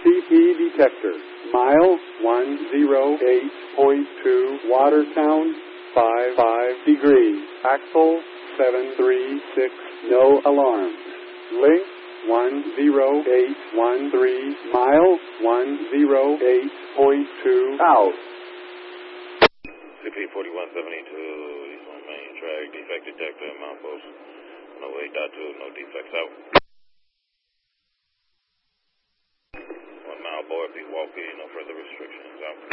CP detector. Mile 108.2, Watertown, 55 degrees. Axle 736, no alarms. Link 10813, mile 108.2, out. CP 4172, East on main track, defect detector, Mount Post 108.2, no defects, out. 1 mile board, be walking, no further restrictions, out.